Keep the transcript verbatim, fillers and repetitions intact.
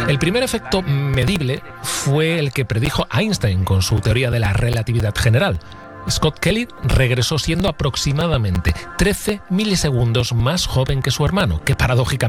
El primer efecto medible fue el que predijo Einstein con su teoría de la relatividad general. Scott Kelly regresó siendo aproximadamente trece milisegundos más joven que su hermano, que paradójicamente